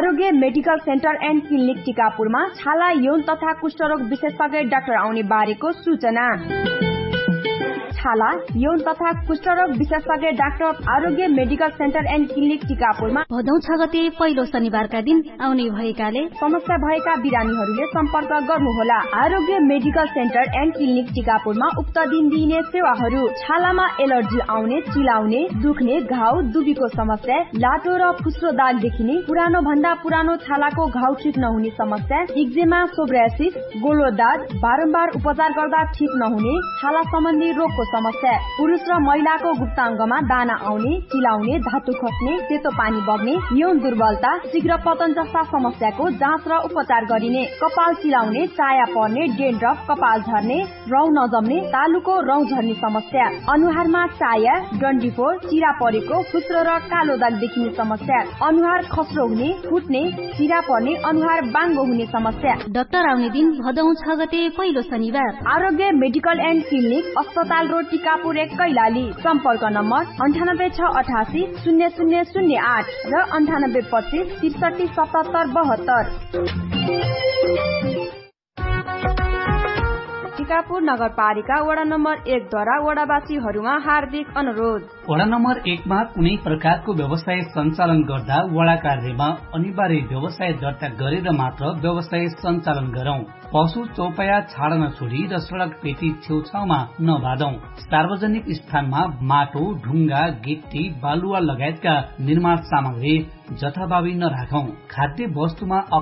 Aarogya medical centre and clinic टिकापुरमा छाला यौन तथा कुष्ठरोग विशेषज्ञ डाक्टर आउने बारेको सूचना। छाला यौन तथा कुष्ठरोग विशेषज्ञ doctor Aarogya medical centre and clinic टिकापुरमा भदौ 6 गते पहिलो शनिबारका दिन आउने भएकाले समस्या भएका बिरामीहरूले सम्पर्क गर्नुहोला। आरोग्य मेडिकल सेन्टर एन्ड क्लिनिक टिकापुरमा उक्त दिन दिइने सेवाहरू: छालामा एलर्जी आउने, चिलाउने, दुख्ने, घाउ, दुबीको समस्या, लाटो र फुस्रो दाग देखिने, पुरानो भन्दा पुरानो छालाको घाउ ठिक नहुने समस्या, एक्जिमा, सोब्रासिस, गोलो दाग, बारम्बार उपचार गर्दा ठिक नहुने, छाला सम्बन्धी रोगको समस्या, पुरुष र महिलाको गुप्ताङ्गमा दाना आउने, चिलाउने, धातु खस्ने, सेतो पानी बग्ने, यौन दुर्बलता, शीघ्र पतन जस्ता समस्याको जाँच र उपचार गरिने, कपाल चिलाउने, चाया पर्ने, डेन्ड्रफ, कपाल झर्ने, रौँ नजम्ने, तालुको रौँ झर्ने समस्या, अनुहारमा चाया, डन्डीफोर, चिरा परेको, फुस्रो र कालो दाग देखिने समस्या, अनुहार खस्रो हुने, फुट्ने, चिरा पर्ने, अनुहार बाङ्गो हुने समस्या। डाक्टर आउने दिन भदौ 6 गते पहिलो शनिबार। आरोग्य मेडिकल एन्ड क्लिनिक, अस्पताल रोड, टिकापुर 1, कैलाली। सम्पर्क नम्बर 9868 0008 र 9825 63 77 72। टिकापुर नगरपालिका वडा नम्बर 1 द्वारा वडावासीहरूमा हार्दिक अनुरोध। वडा नम्बर 1 मा कुनै प्रकारको व्यवसाय सञ्चालन गर्दा वडा कार्यमा अनिवार्य व्यवसाय दर्ता गरेर मात्र व्यवसाय सञ्चालन गरौं। पशु चौपाया छाड्न छोडी र सड़क पेटी छेउछाउमा नबाँधौं। सार्वजनिक स्थानमा माटो, ढुङ्गा, गिट्टी, बालुवा लगायतका निर्माण सामग्री जथाभावी नराखौं। खाद्य वस्तुमा